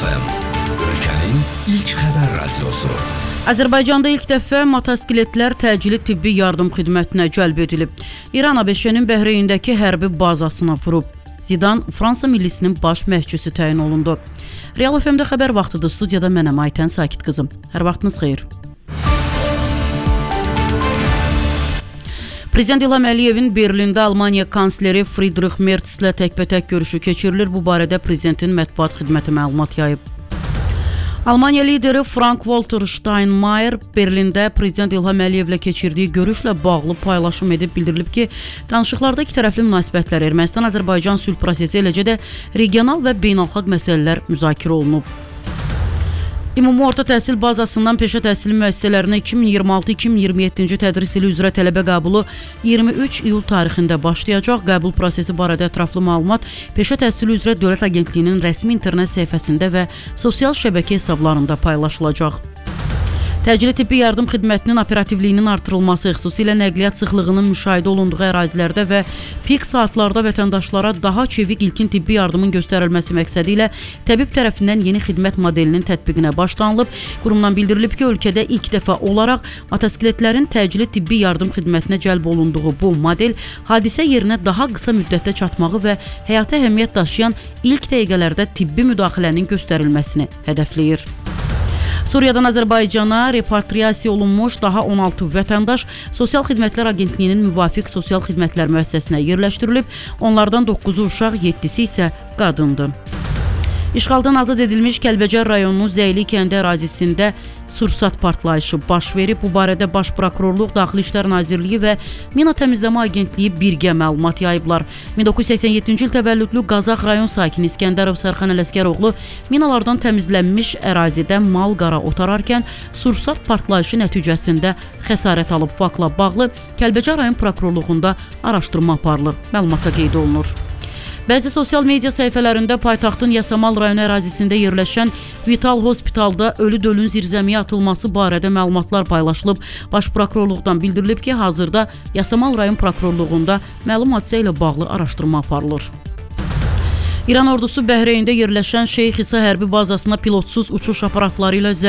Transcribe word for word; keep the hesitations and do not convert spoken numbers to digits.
F M, ölkənin ilk xəbər radiosu. Azərbaycanda ilk dəfə motosikletlər təcili tibbi yardım xidmətinə cəlb edilib. İran A B Ş-nin Bəhreyndəki hərbi bazasına vurub. Zidane Fransa millisinin baş məşqçisi təyin olundu. Real F M-də xəbər vaxtıdır. Studiyada mənəm Aytən Sakit qızım. Hər vaxtınız xeyir. Prezident İlham Əliyevin Berlində Almaniya kansleri Friedrich Merz ilə təkbətək görüşü keçirilir. Bu barədə prezidentin mətbuat xidməti məlumat yayıb. Almaniya lideri Frank-Walter Steinmeier Berlində prezident İlham Əliyevlə keçirdiyi görüşlə bağlı paylaşım edib bildirilib ki, danışıqlarda ikitərəfli münasibətlər, Ermənistan-Azərbaycan sülh prosesi, eləcə də regional və beynəlxalq məsələlər müzakirə olunub. Ümumi orta təhsil bazasından peşə təhsili müəssisələrinə iki min iyirmi altı iki min iyirmi yeddinci tədris ili üzrə tələbə qəbulu iyirmi üç iyul tarixində başlayacaq. Qəbul prosesi barədə ətraflı məlumat Peşə Təhsili üzrə Dövlət Agentliyinin rəsmi internet səhifəsində və sosial şəbəkə hesablarında paylaşılacaq. Təcili tibbi yardım xidmətinin operativliyinin artırılması, xüsusilə nəqliyyat sıxlığının müşahidə olunduğu ərazilərdə və pik saatlarda vətəndaşlara daha çevik ilkin tibbi yardımın göstərilməsi məqsədi ilə təbib tərəfindən yeni xidmət modelinin tətbiqinə başlanılıb. Qurumdan bildirilib ki, ölkədə ilk dəfə olaraq motosikletlərin təcili tibbi yardım xidmətinə cəlb olunduğu bu model hadisə yerinə daha qısa müddətdə çatmağı və həyata əhəmiyyət daşıyan ilk dəqiqələrdə tibbi müdaxilənin göstərilməsini hədəfləyir. Suriyadan Azərbaycana repatriasiya olunmuş daha on altı vətəndaş Sosial Xidmətlər Agentliyinin müvafiq sosial xidmətlər müəssisəsinə yerləşdirilib. Onlardan doqquzu uşaq, yeddisi isə qadındır. İşğaldan azad edilmiş Kəlbəcər rayonunun Zəyli kəndi ərazisində sursat partlayışı baş verib. Bu barədə Baş Prokurorluq, Daxili İşlər Nazirliyi və Mina Təmizləmə Agentliyi birgə məlumat yayıblar. min doqquz yüz səksən yeddinci il təvəllüdlü Qazax rayon sakini İskəndərov Sərxan Ələsgəroğlu minalardan təmizlənmiş ərazidə mal-qara otararkən sursat partlayışı nəticəsində xəsarət alıb. Faktla bağlı Kəlbəcər rayon prokurorluğunda araşdırma aparılır. Məlumatda qeyd olunur. Bəzi sosial media səhifələrində paytaxtın Yasamal rayonu ərazisində yerləşən Vital Hospitalda ölü-dölün zirzəmiyə atılması barədə məlumatlar paylaşılıb. Baş Prokurorluqdan bildirilib ki, hazırda Yasamal rayon prokurorluğunda məlum hadisə ilə bağlı araşdırma aparılır. İran ordusu Bəhreyndə yerləşən Şeyx İsa hərbi bazasına pilotsuz uçuş aparatları ilə